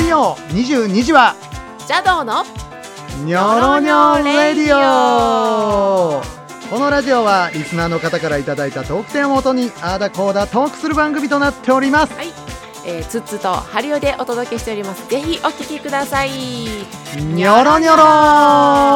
金曜22時は邪道のニョロニョレディオ。このラジオはリスナーの方からいただいたトークテーマをもとにあーだこーだトークする番組となっております。 はい、ツッツとハリオでお届けしております。ぜひお聞きください。 ニョロニョロ。